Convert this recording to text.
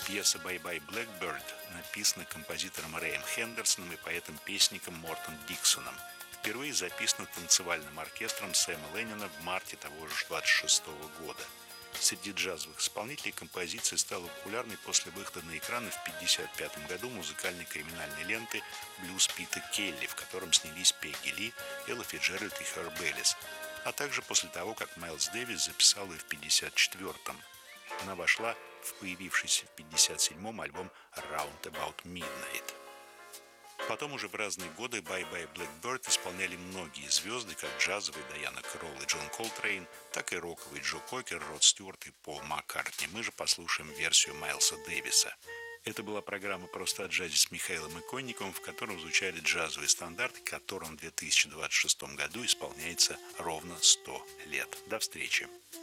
Пьеса «Bye-bye Blackbird» написана композитором Рэем Хендерсоном и поэтом-песником Мортон Диксоном. Впервые записана танцевальным оркестром Сэма Леннона в марте того же 26 года. Среди джазовых исполнителей композиция стала популярной после выхода на экраны в 1955 году музыкальной криминальной ленты «Блюз Пита Келли», в котором снялись Пегги Ли, Элла Фицджеральд и Херб Эллис, а также после того, как Майлз Дэвис записал ее в 1954-м. Она вошла в появившийся в 1957-м альбом «Round About Midnight». Потом уже в разные годы «Bye Bye Blackbird» исполняли многие звезды, как джазовые Дайана Кролл и Джон Колтрейн, так и роковые Джо Кокер, Род Стюарт и Пол Маккартни. Мы же послушаем версию Майлса Дэвиса. Это была программа «Просто о джазе» с Михаилом Иконниковым, в котором звучали джазовые стандарты, которым в 2026 году исполняется ровно 100 лет. До встречи!